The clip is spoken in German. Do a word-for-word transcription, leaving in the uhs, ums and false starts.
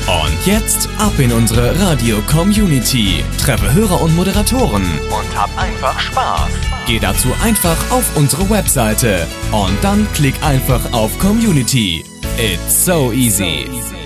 Und jetzt ab in unsere Radio-Community. Treffe Hörer und Moderatoren und hab einfach Spaß. Geh dazu einfach auf unsere Webseite und dann klick einfach auf Community. It's so easy.